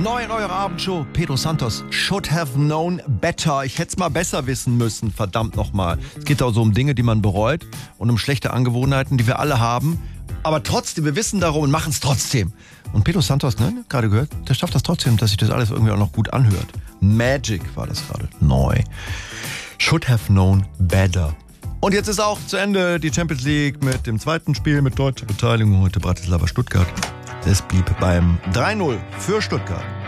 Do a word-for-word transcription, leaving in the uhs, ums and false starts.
Neu in eurer Abendshow, Pedro Santos, Should Have Known Better. Ich hätte es mal besser wissen müssen, verdammt nochmal. Es geht auch so um Dinge, die man bereut und um schlechte Angewohnheiten, die wir alle haben. Aber trotzdem, wir wissen darum und machen es trotzdem. Und Pedro Santos, ne, gerade gehört, der schafft das trotzdem, dass sich das alles irgendwie auch noch gut anhört. Magic war das gerade, neu. Should Have Known Better. Und jetzt ist auch zu Ende die Champions League mit dem zweiten Spiel mit deutscher Beteiligung. Heute Bratislava Stuttgart. Es blieb beim drei null für Stuttgart.